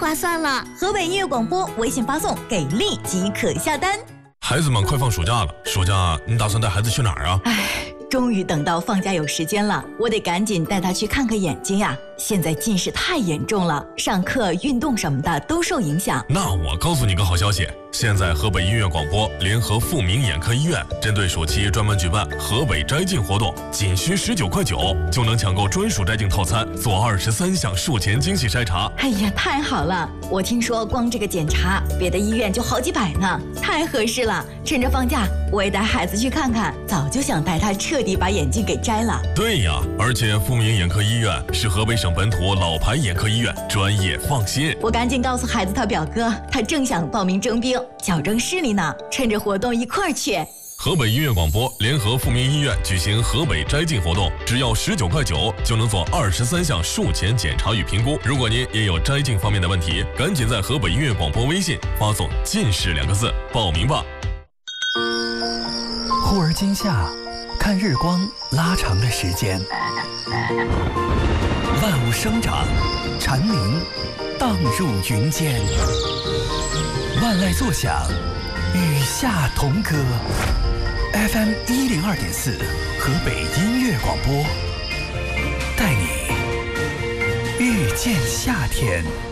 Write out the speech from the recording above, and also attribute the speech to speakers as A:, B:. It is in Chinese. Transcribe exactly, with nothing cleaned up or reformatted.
A: 划算了。
B: 河北音乐广播微信发送给力即可下单。
C: 孩子们快放暑假了，暑假你打算带孩子去哪儿啊？
B: 唉，终于等到放假有时间了，我得赶紧带他去看个眼睛呀。现在近视太严重了，上课、运动什么的都受影响。
C: 那我告诉你个好消息，现在河北音乐广播联合富民眼科医院，针对暑期专门举办河北摘镜活动，仅需十九块九就能抢购专属摘镜套餐，做二十三项术前精细筛查。
B: 哎呀，太好了！我听说光这个检查，别的医院就好几百呢，太合适了。趁着放假，我也带孩子去看看，早就想带他彻底把眼镜给摘了。
C: 对呀，而且富民眼科医院是河北省本土老牌眼科医院，专业放心。
B: 我赶紧告诉孩子他表哥，他正想报名征兵，矫正视力呢，趁着活动一块儿去。
C: 河北音乐广播联合富民医院举行河北摘镜活动，只要十九块九就能做二十三项术前检查与评估。如果您也有摘镜方面的问题，赶紧在河北音乐广播微信发送“近视”两个字报名吧。
D: 忽而今夏，看日光拉长了时间，万物生长，蝉鸣荡入云间，万籁作响，与夏同歌。F M 一零二点四，河北音乐广播，带你遇见夏天。